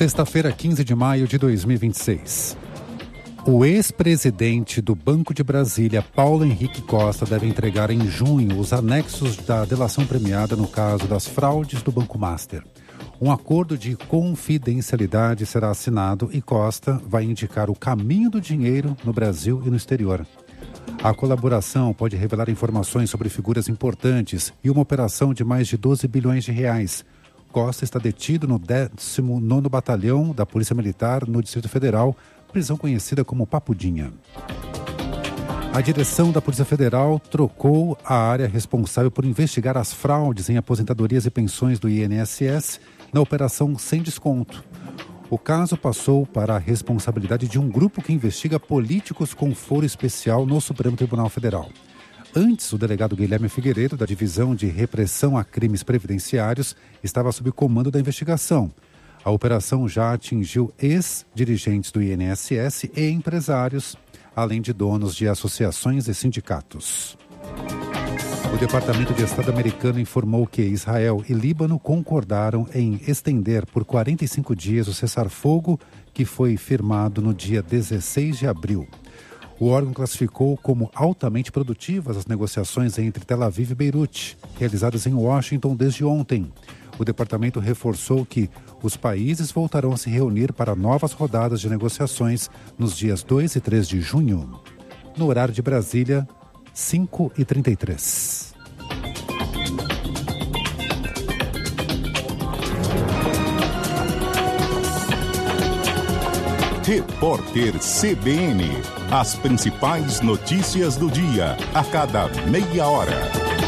Sexta-feira, 15 de maio de 2026. O ex-presidente do Banco de Brasília, Paulo Henrique Costa, deve entregar em junho os anexos da delação premiada no caso das fraudes do Banco Master. Um acordo de confidencialidade será assinado e Costa vai indicar o caminho do dinheiro no Brasil e no exterior. A colaboração pode revelar informações sobre figuras importantes e uma operação de mais de 12 bilhões de reais. Costa está detido no 19º Batalhão da Polícia Militar no Distrito Federal, prisão conhecida como Papudinha. A direção da Polícia Federal trocou a área responsável por investigar as fraudes em aposentadorias e pensões do INSS na Operação Sem Desconto. O caso passou para a responsabilidade de um grupo que investiga políticos com foro especial no Supremo Tribunal Federal. Antes, o delegado Guilherme Figueiredo, da Divisão de Repressão a Crimes Previdenciários, estava sob comando da investigação. A operação já atingiu ex-dirigentes do INSS e empresários, além de donos de associações e sindicatos. O Departamento de Estado americano informou que Israel e Líbano concordaram em estender por 45 dias o cessar-fogo que foi firmado no dia 16 de abril. O órgão classificou como altamente produtivas as negociações entre Tel Aviv e Beirute, realizadas em Washington desde ontem. O departamento reforçou que os países voltarão a se reunir para novas rodadas de negociações nos dias 2 e 3 de junho. No horário de Brasília, 5h33. Repórter CBN. As principais notícias do dia, a cada meia hora.